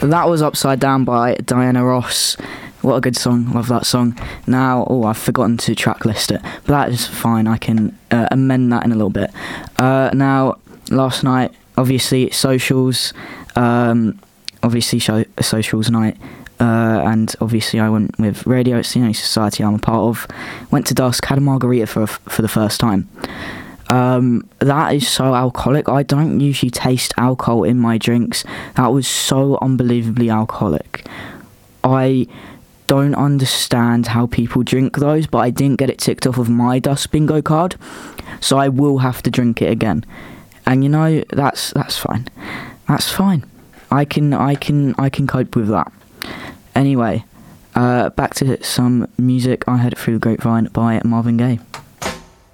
That was Upside Down by Diana Ross. What a good song. Love that song. Now, I've forgotten to track list it, but that is fine. I can amend that in a little bit. Now, last night, obviously, socials. Socials night. And obviously I went with Radio. It's the only society I'm a part of. Went to Dusk, had a margarita for the first time. That is so alcoholic. I don't usually taste alcohol in my drinks. That was so unbelievably alcoholic. I don't understand how people drink those, but I didn't get it ticked off of my Dusk bingo card, so I will have to drink it again. And you know, that's fine. That's fine. I can cope with that. Anyway, back to some music. I Heard It Through the Grapevine by Marvin Gaye.